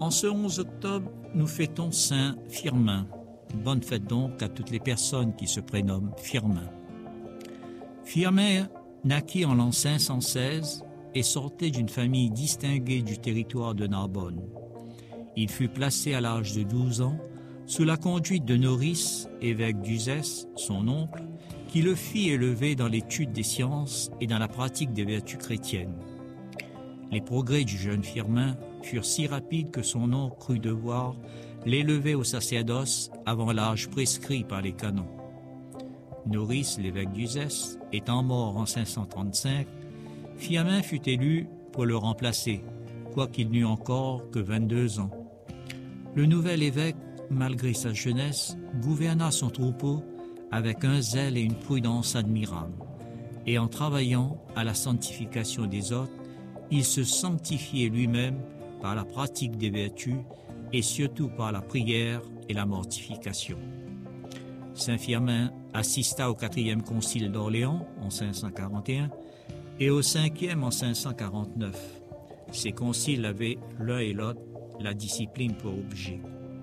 En ce 11 octobre, nous fêtons Saint Firmin. Bonne fête donc à toutes les personnes qui se prénomment Firmin. Firmin naquit en l'an 516 et sortait d'une famille distinguée du territoire de Narbonne. Il fut placé à l'âge de 12 ans sous la conduite de Noris, évêque d'Uzès, son oncle, qui le fit élever dans l'étude des sciences et dans la pratique des vertus chrétiennes. Les progrès du jeune Firmin furent si rapides que son oncle crut devoir l'élever au sacerdoce avant l'âge prescrit par les canons. Noris, l'évêque d'Uzès, étant mort en 535, Firmin fut élu pour le remplacer, quoiqu'il n'eût encore que 22 ans. Le nouvel évêque, malgré sa jeunesse, gouverna son troupeau avec un zèle et une prudence admirables, et en travaillant à la sanctification des autres, il se sanctifiait lui-même par la pratique des vertus et surtout par la prière et la mortification. Saint Firmin assista au 4e concile d'Orléans en 541 et au 5e en 549. Ces conciles avaient l'un et l'autre la discipline pour objet.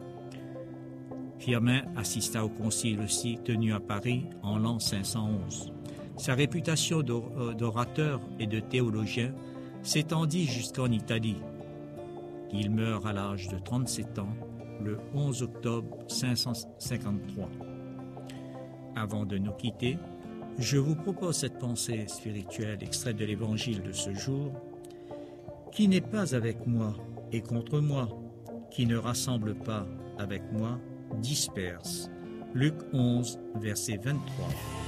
Firmin assista au concile aussi tenu à Paris en l'an 511. Sa réputation d'orateur et de théologien s'étendit jusqu'en Italie. Il meurt à l'âge de 37 ans, le 11 octobre 553. Avant de nous quitter, je vous propose cette pensée spirituelle extraite de l'Évangile de ce jour. Qui n'est pas avec moi et contre moi, qui ne rassemble pas avec moi, disperse. Luc 11, verset 23.